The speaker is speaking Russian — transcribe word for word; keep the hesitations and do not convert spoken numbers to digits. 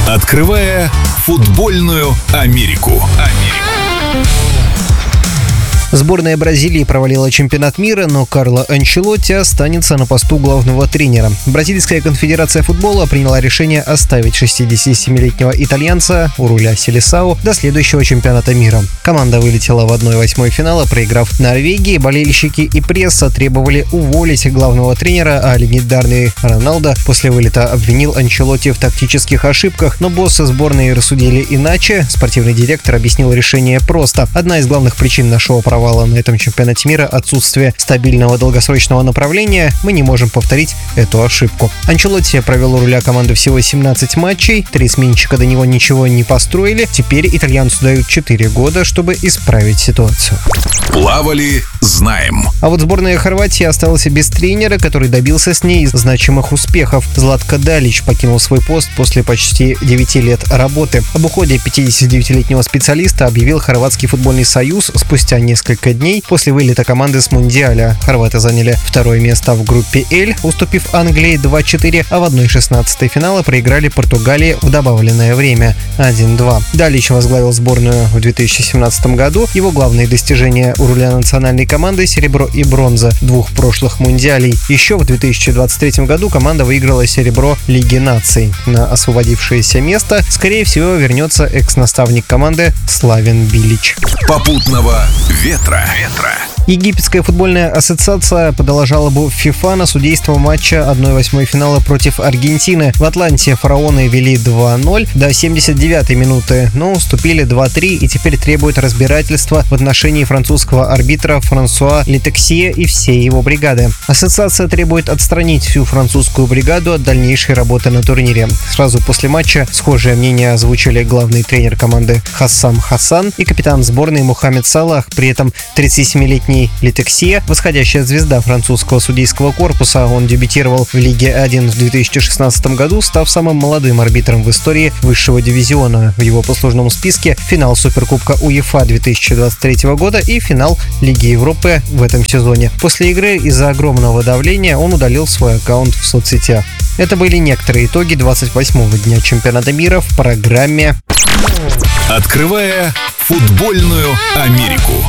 Открывая футбольную Америку. Сборная Бразилии провалила чемпионат мира, но Карло Анчелотти останется на посту главного тренера. Бразильская конфедерация футбола приняла решение оставить шестидесятисемилетнего итальянца у руля Селисау до следующего чемпионата мира. Команда вылетела в одна восьмая финала, проиграв Норвегии. Болельщики и пресса требовали уволить главного тренера, а легендарный Роналдо после вылета обвинил Анчелотти в тактических ошибках, но боссы сборной рассудили иначе. Спортивный директор объяснил решение просто. Одна из главных причин нашего провала на этом чемпионате мира — отсутствие стабильного долгосрочного направления. Мы не можем повторить эту ошибку. Анчелотти провел у руля команды всего семнадцать матчей, три сменщика до него ничего не построили. Теперь итальянцу дают четыре года, чтобы исправить ситуацию. Плавали, знаем. А вот сборная Хорватии осталась без тренера, который добился с ней значимых успехов. Златко Далич покинул свой пост после почти девяти лет работы. Об уходе пятидесятидевятилетнего специалиста объявил Хорватский футбольный союз спустя несколько дней после вылета команды с Мундиаля. Хорваты заняли второе место в группе L, уступив Англии два-четыре, а в одна шестнадцатая финала проиграли Португалии в добавленное время один-два. Далич возглавил сборную в две тысячи семнадцатом году. Его главные достижения у руля национальной команды — серебро и бронза двух прошлых мундиалей. Еще в две тысячи двадцать третьем году команда выиграла серебро Лиги наций. На освободившееся место, скорее всего, вернется экс-наставник команды Славен Билич. Попутного ветра. ветра. Египетская футбольная ассоциация подала жалобу в ФИФА на судейство матча одна восьмая финала против Аргентины. В Атланте фараоны вели два-ноль до семьдесят девятой минуты, но уступили два-три и теперь требуют разбирательства в отношении французского арбитра Франсуа Летексье и всей его бригады. Ассоциация требует отстранить всю французскую бригаду от дальнейшей работы на турнире. Сразу после матча схожее мнение озвучили главный тренер команды Хассам Хасан и капитан сборной Мухаммед Салах. При этом тридцатисемилетний Летексье — восходящая звезда французского судейского корпуса. Он дебютировал в Лиге один в две тысячи шестнадцатом году, став самым молодым арбитром в истории высшего дивизиона. В его послужном списке финал Суперкубка УЕФА две тысячи двадцать третьего года и финал Лиги Европы в этом сезоне. После игры из-за огромного давления он удалил свой аккаунт в соцсетях. Это были некоторые итоги двадцать восьмого дня чемпионата мира в программе Открывая футбольную Америку.